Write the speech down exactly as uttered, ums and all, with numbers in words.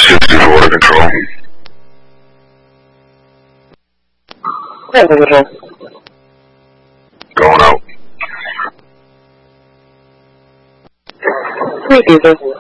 sixty for water control. Water control. Going out. Three people.